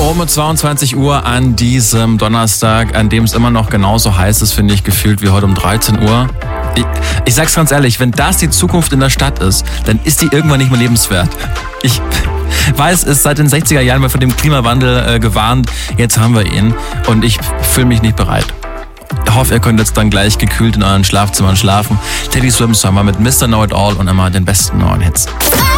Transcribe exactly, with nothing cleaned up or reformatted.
Um zweiundzwanzig Uhr an diesem Donnerstag, an dem es immer noch genauso heiß ist, finde ich, gefühlt wie heute um dreizehn Uhr. Ich, ich sag's ganz ehrlich, wenn das die Zukunft in der Stadt ist, dann ist die irgendwann nicht mehr lebenswert. Ich weiß, es ist seit den sechziger Jahren mal von dem Klimawandel äh, gewarnt. Jetzt haben wir ihn und ich fühle mich nicht bereit. Ich hoffe, ihr könnt jetzt dann gleich gekühlt in euren Schlafzimmern schlafen. Teddy Swims Summer mit Mister Know It All und immer den besten neuen Hits.